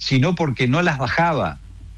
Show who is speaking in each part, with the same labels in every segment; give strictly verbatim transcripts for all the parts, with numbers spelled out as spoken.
Speaker 1: sino porque no las bajaba.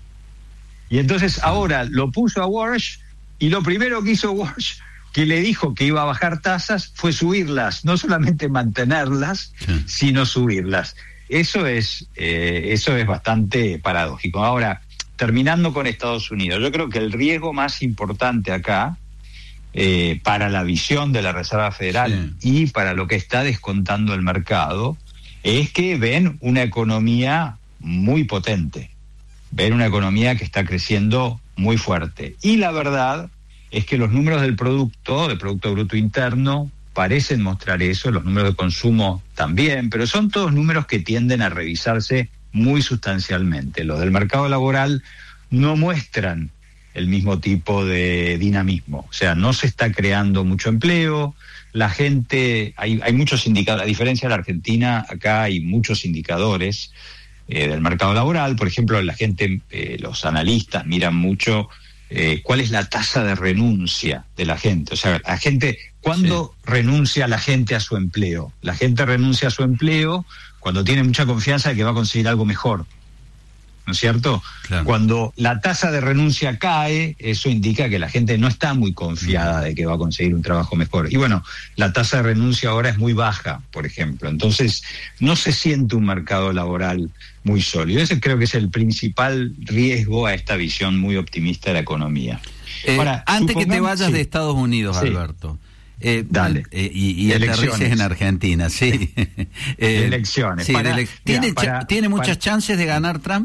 Speaker 1: Y entonces ahora lo puso a Warsh, y lo primero que hizo Warsh, que le dijo que iba a bajar tasas, fue subirlas, no solamente mantenerlas, sí. sino subirlas. Eso es, eh, eso es bastante paradójico. Ahora, terminando con Estados Unidos, yo creo que el riesgo más importante acá, eh, para la visión de la Reserva Federal sí. y para lo que está descontando el mercado, es que ven una economía muy potente, ven una economía que está creciendo muy fuerte. Y la verdad es que los números del producto, del Producto Bruto Interno, parecen mostrar eso, los números de consumo también, pero son todos números que tienden a revisarse muy sustancialmente. Los del mercado laboral no muestran el mismo tipo de dinamismo, o sea, no se está creando mucho empleo, la gente, hay, hay muchos indicadores, a diferencia de la Argentina, acá hay muchos indicadores eh, del mercado laboral. Por ejemplo, la gente, eh, los analistas miran mucho eh, cuál es la tasa de renuncia de la gente, o sea, la gente, ¿cuándo sí. renuncia la gente a su empleo? La gente renuncia a su empleo cuando tiene mucha confianza de que va a conseguir algo mejor, ¿no es cierto? Claro. Cuando la tasa de renuncia cae, eso indica que la gente no está muy confiada de que va a conseguir un trabajo mejor. Y bueno, la tasa de renuncia ahora es muy baja, por ejemplo. Entonces, no se siente un mercado laboral muy sólido. Ese creo que es el principal riesgo a esta visión muy optimista de la economía.
Speaker 2: Eh, Ahora, antes que te vayas sí. de Estados Unidos, sí. Alberto, Eh,
Speaker 1: Dale.
Speaker 2: Eh, y y aterrices en Argentina, sí.
Speaker 1: eh, elecciones.
Speaker 2: Sí,
Speaker 1: para,
Speaker 2: ele- ¿Tiene,
Speaker 1: mira, para,
Speaker 2: ¿tiene muchas
Speaker 1: para,
Speaker 2: chances de ganar Trump?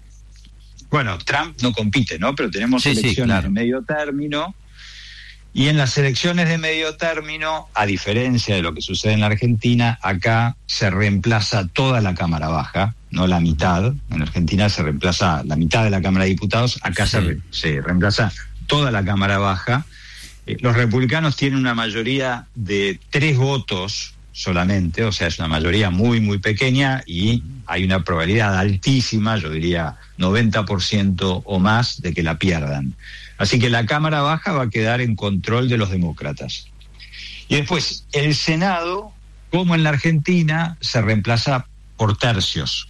Speaker 1: Bueno, Trump no compite, ¿no? Pero tenemos
Speaker 2: sí,
Speaker 1: elecciones
Speaker 2: sí, claro.
Speaker 1: de medio término, y en las elecciones de medio término, a diferencia de lo que sucede en la Argentina, acá se reemplaza toda la Cámara Baja, no la mitad. En Argentina se reemplaza la mitad de la Cámara de Diputados, acá sí. se, re, se reemplaza toda la Cámara Baja. Los republicanos tienen una mayoría de tres votos solamente, o sea, es una mayoría muy, muy pequeña, y hay una probabilidad altísima, yo diría noventa por ciento o más, de que la pierdan. Así que la Cámara Baja va a quedar en control de los demócratas. Y después, el Senado, como en la Argentina, se reemplaza por tercios.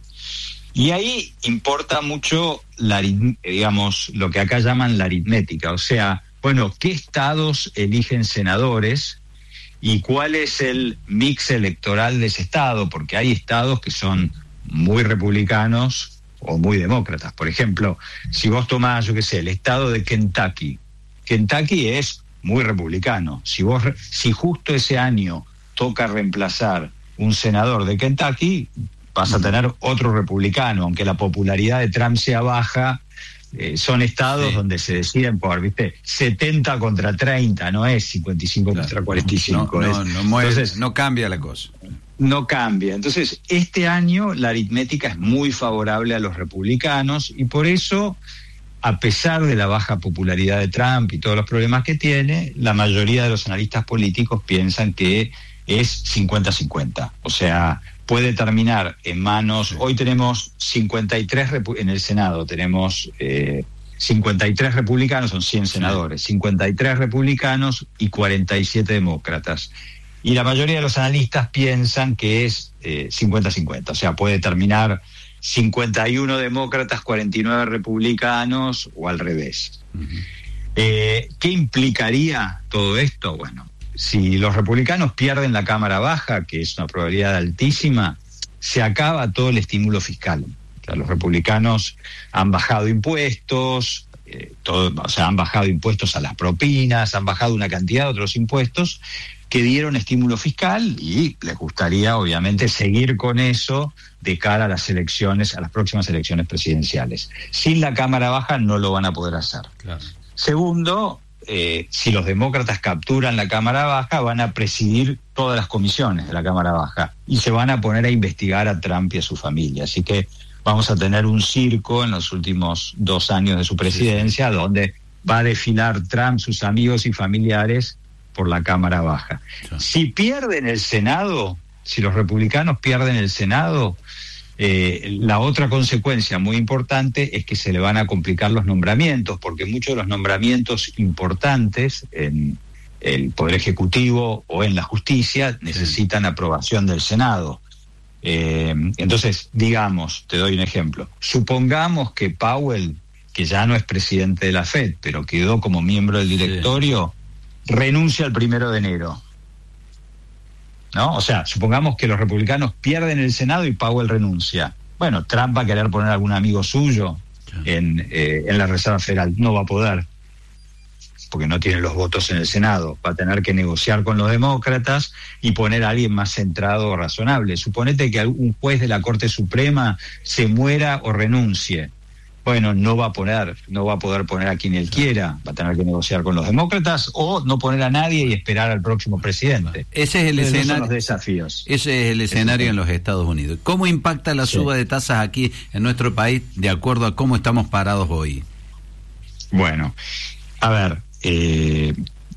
Speaker 1: Y ahí importa mucho, la, digamos, lo que acá llaman la aritmética, o sea, bueno, ¿qué estados eligen senadores y cuál es el mix electoral de ese estado? Porque hay estados que son muy republicanos o muy demócratas. Por ejemplo, si vos tomás, yo qué sé, el estado de Kentucky, Kentucky es muy republicano. Si vos, si justo ese año toca reemplazar un senador de Kentucky, vas a tener otro republicano, aunque la popularidad de Trump sea baja. Eh, son estados sí. donde se deciden por, ¿viste? setenta contra treinta, no es cincuenta y cinco claro. contra cuarenta y cinco.
Speaker 2: No, no,
Speaker 1: es,
Speaker 2: no, mueve,
Speaker 1: entonces,
Speaker 2: no cambia la cosa.
Speaker 1: No cambia. Entonces, este año la aritmética es muy favorable a los republicanos, y por eso, a pesar de la baja popularidad de Trump y todos los problemas que tiene, la mayoría de los analistas políticos piensan que es cincuenta cincuenta. O sea, puede terminar en manos, sí. hoy tenemos cincuenta y tres en el Senado, tenemos eh, cincuenta y tres republicanos, son cien senadores, sí. cincuenta y tres republicanos y cuarenta y siete demócratas. Y la mayoría de los analistas piensan que es eh, cincuenta cincuenta, o sea, puede terminar cincuenta y uno demócratas, cuarenta y nueve republicanos, o al revés. Uh-huh. Eh, ¿Qué implicaría todo esto? Bueno, si los republicanos pierden la Cámara Baja, que es una probabilidad altísima, se acaba todo el estímulo fiscal. O sea, los republicanos han bajado impuestos, eh, todo, o sea, han bajado impuestos a las propinas, han bajado una cantidad de otros impuestos que dieron estímulo fiscal, y les gustaría, obviamente, seguir con eso de cara a las elecciones, a las próximas elecciones presidenciales. Sin la Cámara Baja no lo van a poder hacer. Claro. Segundo, Eh, si los demócratas capturan la Cámara Baja, van a presidir todas las comisiones de la Cámara Baja y se van a poner a investigar a Trump y a su familia. Así que vamos a tener un circo en los últimos dos años de su presidencia, sí, sí. donde va a desfilar Trump, sus amigos y familiares por la Cámara Baja. Sí. Si pierden el Senado, si los republicanos pierden el Senado, Eh, la otra consecuencia muy importante es que se le van a complicar los nombramientos, porque muchos de los nombramientos importantes en el Poder Ejecutivo o en la justicia necesitan sí. aprobación del Senado. Eh, entonces, digamos, te doy un ejemplo. Supongamos que Powell, que ya no es presidente de la Fed, pero quedó como miembro del directorio, sí. renuncia el primero de enero. ¿No? O sea, supongamos que los republicanos pierden el Senado y Powell renuncia. Bueno, Trump va a querer poner a algún amigo suyo en, eh, en la Reserva Federal. No va a poder, porque no tiene los votos en el Senado. Va a tener que negociar con los demócratas y poner a alguien más centrado o razonable. Suponete que algún juez de la Corte Suprema se muera o renuncie. Bueno, no va a poner, no va a poder poner a quien él quiera, va a tener que negociar con los demócratas o no poner a nadie y esperar al próximo presidente.
Speaker 2: Ese es el
Speaker 1: Esos
Speaker 2: escenario.
Speaker 1: son los desafíos.
Speaker 2: Ese es el escenario
Speaker 1: Ese
Speaker 2: en los Estados Unidos. ¿Cómo impacta la
Speaker 1: sí.
Speaker 2: suba de tasas aquí en nuestro país de acuerdo a cómo estamos parados hoy?
Speaker 1: Bueno, a ver, eh,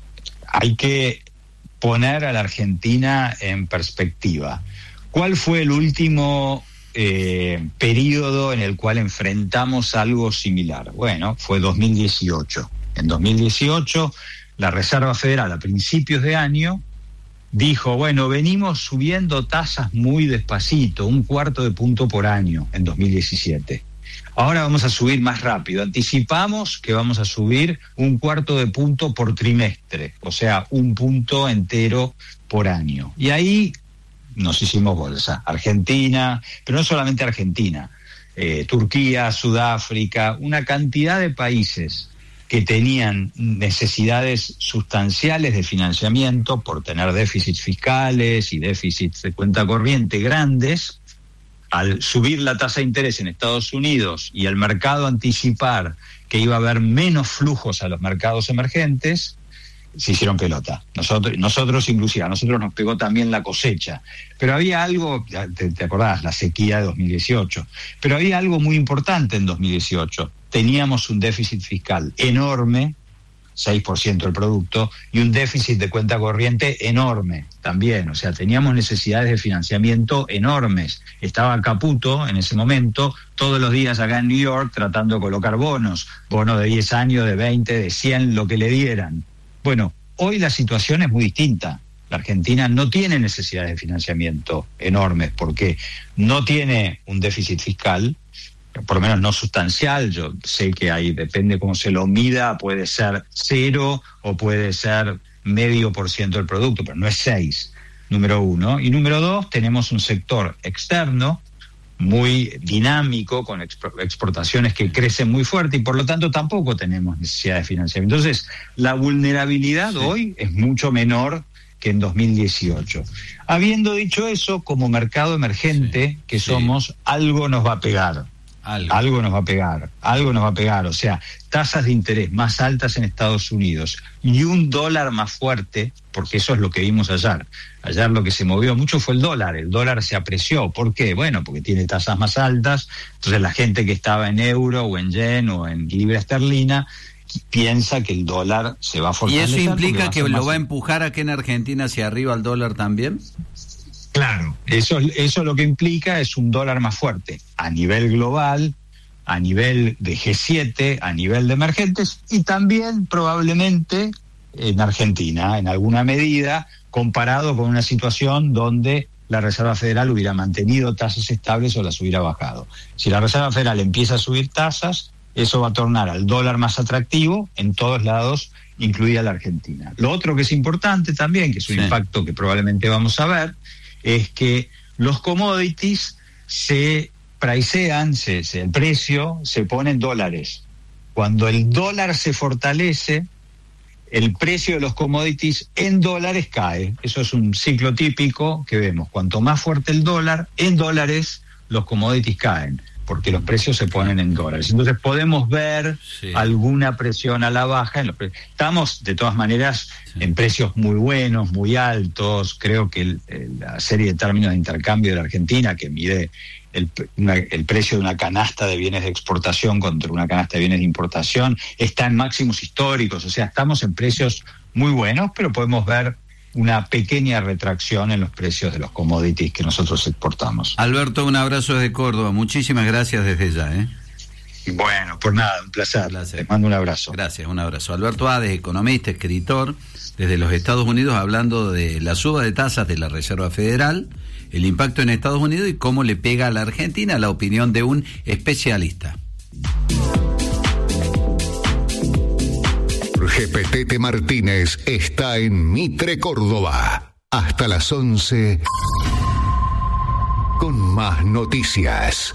Speaker 1: hay que poner a la Argentina en perspectiva. ¿Cuál fue el último Eh, periodo en el cual enfrentamos algo similar? Bueno, fue dos mil dieciocho. En dos mil dieciocho, la Reserva Federal a principios de año dijo, bueno, venimos subiendo tasas muy despacito, un cuarto de punto por año en dos mil diecisiete. Ahora vamos a subir más rápido. Anticipamos que vamos a subir un cuarto de punto por trimestre, o sea, un punto entero por año. Y ahí nos hicimos bolsa. Argentina, pero no solamente Argentina, eh, Turquía, Sudáfrica, una cantidad de países que tenían necesidades sustanciales de financiamiento por tener déficits fiscales y déficits de cuenta corriente grandes. Al subir la tasa de interés en Estados Unidos y el mercado anticipar que iba a haber menos flujos a los mercados emergentes, se hicieron pelota. Nosotros, nosotros inclusive, a nosotros nos pegó también la cosecha. Pero había algo, te, te acordás, la sequía de dos mil dieciocho, pero había algo muy importante en dos mil dieciocho. Teníamos un déficit fiscal enorme, seis por ciento del producto, y un déficit de cuenta corriente enorme también. O sea, teníamos necesidades de financiamiento enormes. Estaba Caputo en ese momento, todos los días acá en New York, tratando de colocar bonos, bonos de diez años, de veinte, de cien, lo que le dieran. Bueno, hoy la situación es muy distinta. La Argentina no tiene necesidades de financiamiento enormes porque no tiene un déficit fiscal, por lo menos no sustancial. Yo sé que ahí depende cómo se lo mida, puede ser cero o puede ser medio por ciento del producto, pero no es seis, número uno. Y número dos, tenemos un sector externo muy dinámico, con exportaciones que crecen muy fuerte y por lo tanto tampoco tenemos necesidad de financiamiento. Entonces, la vulnerabilidad sí. hoy es mucho menor que en dos mil dieciocho. Habiendo dicho eso, como mercado emergente sí. que somos, sí. algo nos va a pegar. Algo. algo nos va a pegar, algo nos va a pegar. O sea, tasas de interés más altas en Estados Unidos y un dólar más fuerte, porque eso es lo que vimos ayer. Ayer lo que se movió mucho fue el dólar. El dólar se apreció. ¿Por qué? Bueno, porque tiene tasas más altas. Entonces la gente que estaba en euro o en yen o en libra esterlina piensa que el dólar se va a fortalecer.
Speaker 2: ¿Y eso implica que lo va a empujar aquí en Argentina hacia arriba al dólar también?
Speaker 1: Claro, eso, eso lo que implica es un dólar más fuerte a nivel global, a nivel de G siete, a nivel de emergentes y también probablemente en Argentina, en alguna medida, comparado con una situación donde la Reserva Federal hubiera mantenido tasas estables o las hubiera bajado. Si la Reserva Federal empieza a subir tasas, eso va a tornar al dólar más atractivo en todos lados, incluida la Argentina. Lo otro que es importante también, que es un sí. impacto que probablemente vamos a ver, es que los commodities se pricean, se, se, el precio se pone en dólares. Cuando el dólar se fortalece, el precio de los commodities en dólares cae. Eso es un ciclo típico que vemos. Cuanto más fuerte el dólar, en dólares los commodities caen, porque los precios se ponen en dólares. Entonces podemos ver sí. alguna presión a la baja en los precios. Estamos, de todas maneras, sí. en precios muy buenos, muy altos. Creo que el, el, la serie de términos de intercambio de la Argentina, que mide el, una, el precio de una canasta de bienes de exportación contra una canasta de bienes de importación, está en máximos históricos. O sea, estamos en precios muy buenos, pero podemos ver una pequeña retracción en los precios de los commodities que nosotros exportamos.
Speaker 2: Alberto, un abrazo desde Córdoba. Muchísimas gracias desde ya. ¿eh?
Speaker 1: Bueno, por nada, un placer. un placer. Les mando un abrazo.
Speaker 2: Gracias, un abrazo. Alberto Ades, economista, escritor, desde los Estados Unidos, hablando de la suba de tasas de la Reserva Federal el impacto en Estados Unidos y cómo le pega a la Argentina, la opinión de un especialista.
Speaker 3: Jorge Petete Martínez está en Mitre, Córdoba. Hasta las once con más noticias.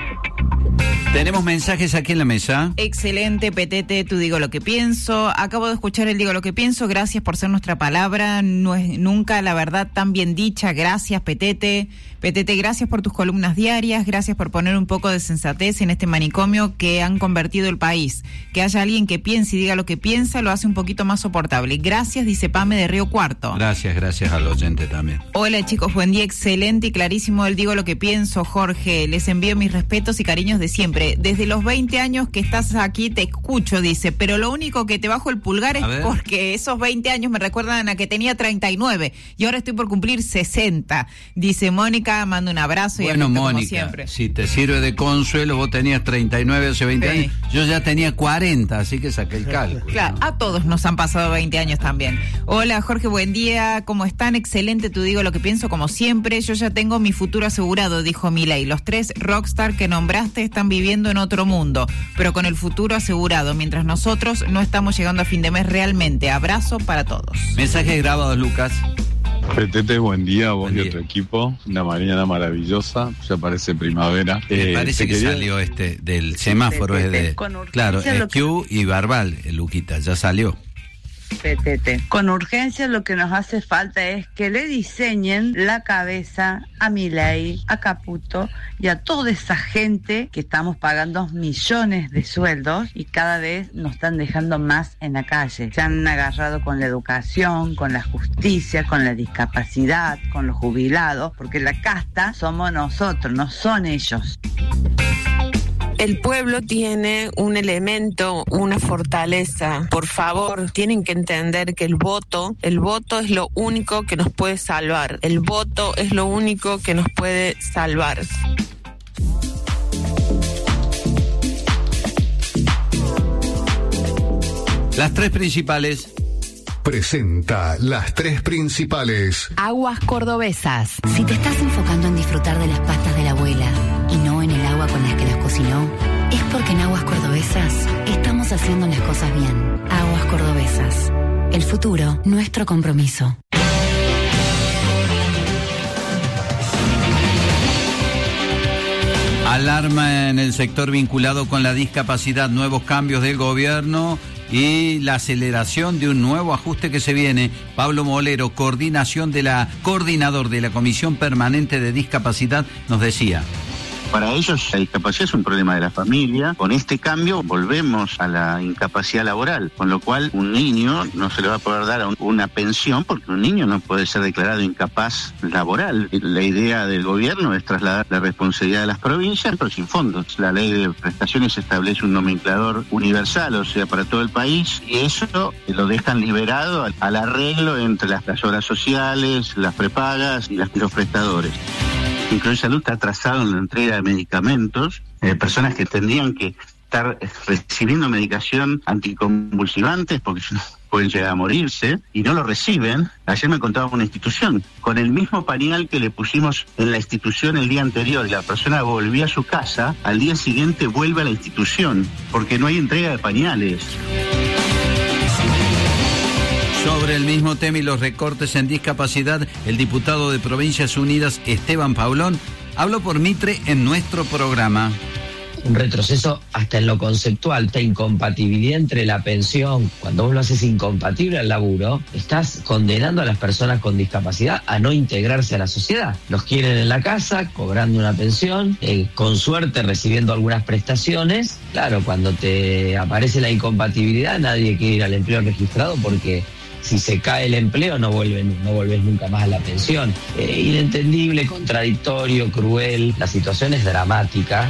Speaker 2: Tenemos mensajes aquí en la mesa.
Speaker 4: Excelente, Petete, tú digo lo que pienso. Acabo de escuchar el digo lo que pienso. Gracias por ser nuestra palabra. No es nunca la verdad tan bien dicha. Gracias, Petete. Petete, gracias por tus columnas diarias. Gracias por poner un poco de sensatez en este manicomio que han convertido el país. Que haya alguien que piense y diga lo que piensa lo hace un poquito más soportable. Gracias, dice Pame de Río Cuarto.
Speaker 2: Gracias, gracias al oyente también.
Speaker 4: Hola, chicos, buen día. Excelente y clarísimo el digo lo que pienso, Jorge. Les envío mis respetos y cariños de siempre. Desde los veinte años que estás aquí te escucho, dice, pero lo único que te bajo el pulgar es porque esos veinte años me recuerdan a que tenía treinta y nueve y ahora estoy por cumplir sesenta. Dice Mónica, mando un abrazo y
Speaker 2: bueno,
Speaker 4: Mónica,
Speaker 2: como
Speaker 4: siempre.
Speaker 2: Si te sirve de consuelo, vos tenías treinta y nueve hace veinte sí. años, yo ya tenía cuarenta, así que saqué el cálculo.
Speaker 4: Claro, ¿no? A todos nos han pasado veinte años también. Hola, Jorge, buen día, ¿cómo están? Excelente, tú digo lo que pienso como siempre, yo ya tengo mi futuro asegurado, dijo Milei. Los tres rockstar que nombraste están viviendo en otro mundo, pero con el futuro asegurado, mientras nosotros no estamos llegando a fin de mes realmente. Abrazo para todos.
Speaker 2: Mensajes grabados, Lucas.
Speaker 5: Petete, buen día, vos
Speaker 2: buen
Speaker 5: y
Speaker 2: día.
Speaker 5: otro equipo. Una mañana maravillosa, ya parece primavera.
Speaker 2: Me
Speaker 5: eh,
Speaker 2: parece que
Speaker 5: quería...
Speaker 2: salió este del semáforo, es de. Claro, es Q y Barbal, el Luquita, ya salió.
Speaker 6: Petete. Con urgencia lo que nos hace falta es que le diseñen la cabeza a Milei, a Caputo y a toda esa gente que estamos pagando millones de sueldos y cada vez nos están dejando más en la calle. Se han agarrado con la educación, con la justicia, con la discapacidad, con los jubilados, porque la casta somos nosotros, no son ellos.
Speaker 7: El pueblo tiene un elemento, una fortaleza. Por favor, tienen que entender que el voto, el voto es lo único que nos puede salvar. El voto es lo único que nos puede salvar.
Speaker 2: Las tres principales.
Speaker 3: Presenta las tres principales.
Speaker 8: Aguas cordobesas. Si te estás enfocando en disfrutar de las pastas de la abuela y no en el agua con las que las cocinó, es porque en Aguas Cordobesas estamos haciendo las cosas bien. Aguas Cordobesas. El futuro, nuestro compromiso.
Speaker 2: Alarma en el sector vinculado con la discapacidad, nuevos cambios del gobierno y la aceleración de un nuevo ajuste que se viene. Pablo Molero, coordinación de la coordinador de la Comisión Permanente de Discapacidad, nos decía.
Speaker 9: Para ellos la discapacidad es un problema de la familia. Con este cambio volvemos a la incapacidad laboral, con lo cual un niño no se le va a poder dar una pensión porque un niño no puede ser declarado incapaz laboral. La idea del gobierno es trasladar la responsabilidad de las provincias, pero sin fondos. La ley de prestaciones establece un nomenclador universal, o sea, para todo el país, y eso lo dejan liberado al, al arreglo entre las, las obras sociales, las prepagas y las, los prestadores. Incluso Salud está atrasado en la entrega de medicamentos, eh, personas que tendrían que estar recibiendo medicación anticonvulsivantes porque pueden llegar a morirse y no lo reciben. Ayer me contaba una institución, con el mismo pañal que le pusimos en la institución el día anterior y la persona volvió a su casa, al día siguiente vuelve a la institución porque no hay entrega de pañales.
Speaker 2: Sobre el mismo tema y los recortes en discapacidad, el diputado de Provincias Unidas, Esteban Paulón, habló por Mitre en nuestro programa.
Speaker 10: Un retroceso hasta en lo conceptual, esta incompatibilidad entre la pensión. Cuando vos lo haces incompatible al laburo, estás condenando a las personas con discapacidad a no integrarse a la sociedad. Los quieren en la casa, cobrando una pensión, eh, con suerte recibiendo algunas prestaciones. Claro, cuando te aparece la incompatibilidad, nadie quiere ir al empleo registrado porque si se cae el empleo no vuelven, no vuelves nunca más a la pensión. Eh, inentendible, contradictorio, cruel. La situación es dramática.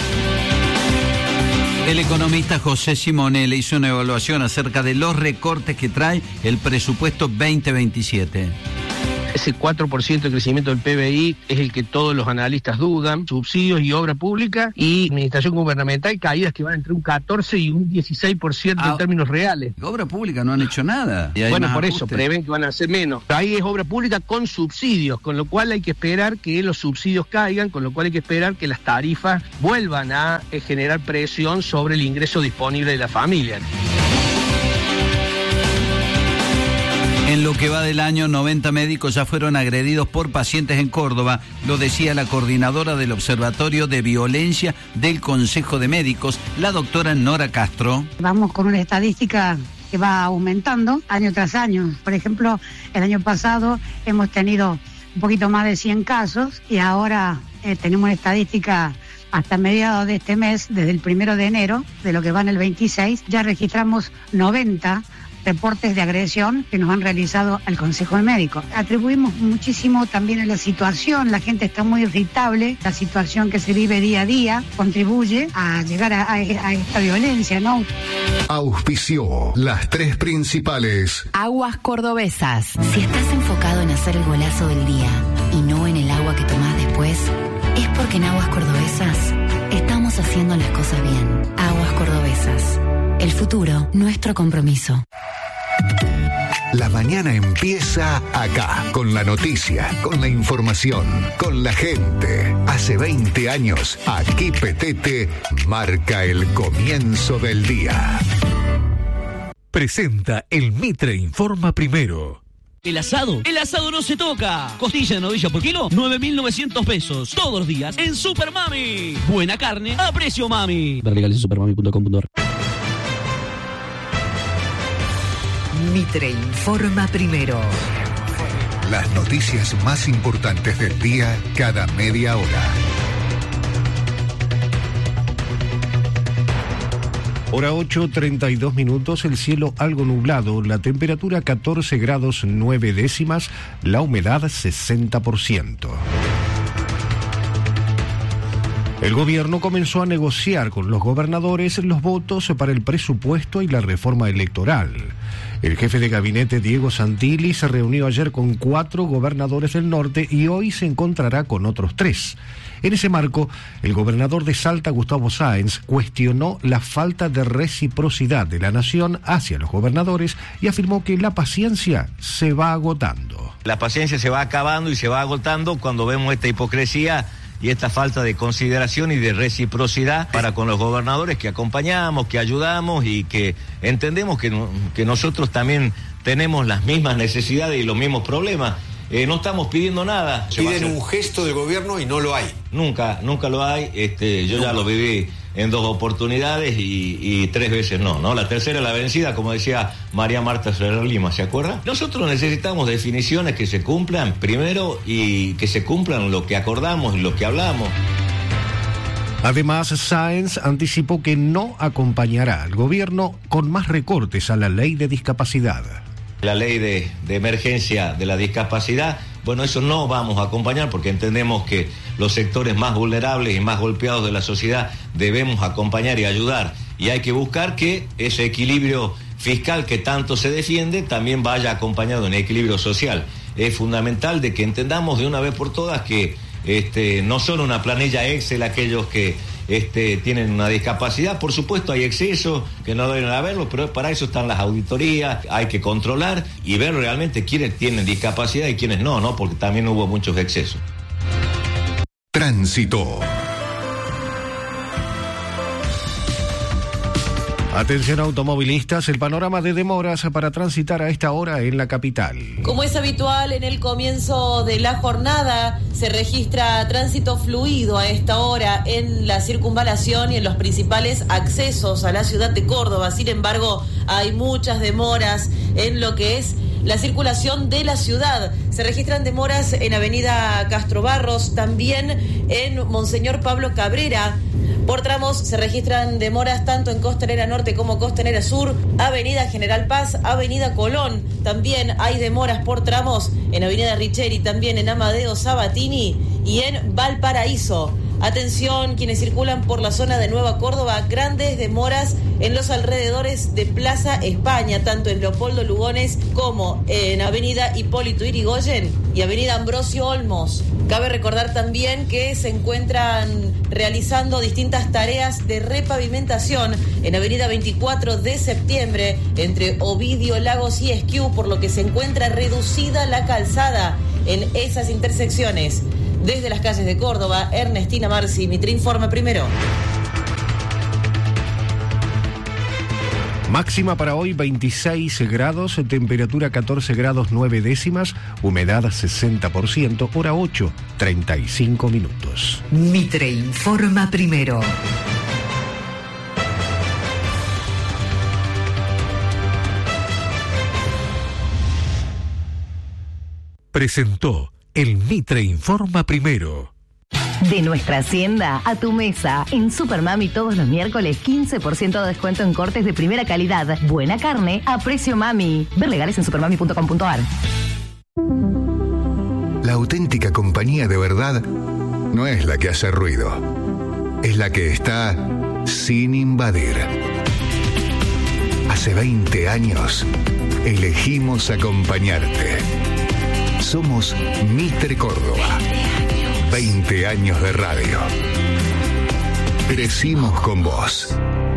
Speaker 2: El economista José Simonelli hizo una evaluación acerca de los recortes que trae el presupuesto veinte veintisiete.
Speaker 11: Ese cuatro por ciento de crecimiento del P B I es el que todos los analistas dudan. Subsidios y obra pública y administración gubernamental, caídas que van entre un catorce y un dieciséis por ciento ah, en términos reales.
Speaker 2: Obra pública no han hecho nada.
Speaker 11: Bueno, por ajustes. Eso, prevén que van a hacer menos. Ahí es obra pública con subsidios, con lo cual hay que esperar que los subsidios caigan, con lo cual hay que esperar que las tarifas vuelvan a eh, generar presión sobre el ingreso disponible de la familia.
Speaker 2: En lo que va del año, noventa médicos ya fueron agredidos por pacientes en Córdoba, lo decía la coordinadora del Observatorio de Violencia del Consejo de Médicos, la doctora Nora Castro.
Speaker 12: Vamos con una estadística que va aumentando año tras año. Por ejemplo, el año pasado hemos tenido un poquito más de cien casos y ahora eh, tenemos una estadística hasta mediados de este mes, desde el primero de enero, de lo que va en el veintiséis, ya registramos noventa reportes de agresión que nos han realizado al Consejo de Médicos. Atribuimos muchísimo también a la situación, la gente está muy irritable, la situación que se vive día a día contribuye a llegar a, a, a esta violencia, ¿no?
Speaker 3: Auspició las tres principales.
Speaker 8: Aguas Cordobesas. Si estás enfocado en hacer el golazo del día y no en el agua que tomás después, es porque en Aguas Cordobesas estamos haciendo las cosas bien. Aguas Cordobesas. El futuro, nuestro compromiso.
Speaker 3: La mañana empieza acá, con la noticia, con la información, con la gente. Hace veinte años, aquí Petete marca el comienzo del día.
Speaker 13: Presenta el Mitre Informa Primero.
Speaker 14: El asado, el asado no se toca. Costilla de novilla por kilo, nueve mil novecientos pesos. Todos los días en Super Mami. Buena carne a precio mami.
Speaker 15: Ver legales en supermami punto com punto a r.
Speaker 16: Mitre Informa Primero.
Speaker 3: Las noticias más importantes del día cada media hora.
Speaker 17: Hora ocho, treinta y dos minutos, el cielo algo nublado, la temperatura catorce grados nueve décimas, la humedad sesenta por ciento. El gobierno comenzó a negociar con los gobernadores los votos para el presupuesto y la reforma electoral. El jefe de gabinete, Diego Santilli, se reunió ayer con cuatro gobernadores del norte y hoy se encontrará con otros tres. En ese marco, el gobernador de Salta, Gustavo Sáenz, cuestionó la falta de reciprocidad de la nación hacia los gobernadores y afirmó que la paciencia se va agotando.
Speaker 18: La paciencia se va acabando y se va agotando cuando vemos esta hipocresía y esta falta de consideración y de reciprocidad para con los gobernadores que acompañamos, que ayudamos y que entendemos que, que nosotros también tenemos las mismas necesidades y los mismos problemas. Eh, no estamos pidiendo nada.
Speaker 19: Piden un gesto del gobierno y no lo hay.
Speaker 18: Nunca, nunca lo hay. Este, yo nunca. Ya lo viví en dos oportunidades y, y tres veces no, ¿no? La tercera la vencida, como decía María Marta Ferrer Lima, ¿se acuerda? Nosotros necesitamos definiciones que se cumplan primero y que se cumplan lo que acordamos y lo que hablamos.
Speaker 17: Además, Sáenz anticipó que no acompañará al gobierno con más recortes a la ley de discapacidad.
Speaker 18: La ley de, de emergencia de la discapacidad, bueno, eso no vamos a acompañar porque entendemos que los sectores más vulnerables y más golpeados de la sociedad debemos acompañar y ayudar. Y hay que buscar que ese equilibrio fiscal que tanto se defiende también vaya acompañado de un equilibrio social. Es fundamental de que entendamos de una vez por todas que este, no son una planilla Excel aquellos que Este, tienen una discapacidad. Por supuesto hay excesos que no deben haberlo, pero para eso están las auditorías, hay que controlar y ver realmente quiénes tienen discapacidad y quiénes no, ¿no? Porque también hubo muchos excesos.
Speaker 3: Tránsito.
Speaker 17: Atención automovilistas, el panorama de demoras para transitar a esta hora en la capital.
Speaker 20: Como es habitual en el comienzo de la jornada, se registra tránsito fluido a esta hora en la circunvalación y en los principales accesos a la ciudad de Córdoba. Sin embargo, hay muchas demoras en lo que es la circulación de la ciudad. Se registran demoras en Avenida Castro Barros, también en Monseñor Pablo Cabrera. Por tramos se registran demoras tanto en Costanera Norte como Costanera Sur, Avenida General Paz, Avenida Colón. También hay demoras por tramos en Avenida Richeri, también en Amadeo Sabatini y en Valparaíso. Atención, quienes circulan por la zona de Nueva Córdoba, grandes demoras en los alrededores de Plaza España, tanto en Leopoldo Lugones como en Avenida Hipólito Yrigoyen y Avenida Ambrosio Olmos. Cabe recordar también que se encuentran realizando distintas tareas de repavimentación en Avenida veinticuatro de septiembre entre Ovidio, Lagos y Esquiú, por lo que se encuentra reducida la calzada en esas intersecciones. Desde las calles de Córdoba, Ernestina Marci, Mitre Informa Primero.
Speaker 17: Máxima para hoy veintiséis grados, temperatura catorce grados nueve décimas, humedad sesenta por ciento, hora ocho, treinta y cinco minutos.
Speaker 16: Mitre Informa Primero.
Speaker 13: Presentó el Mitre Informa Primero.
Speaker 21: De nuestra hacienda a tu mesa. En Supermami todos los miércoles quince por ciento de descuento en cortes de primera calidad. Buena carne a precio mami. Ver legales en supermami punto com punto ar.
Speaker 3: La auténtica compañía de verdad no es la que hace ruido. Es la que está sin invadir. Hace veinte años elegimos acompañarte. Somos Mitre Córdoba. veinte años de radio. Crecimos con vos.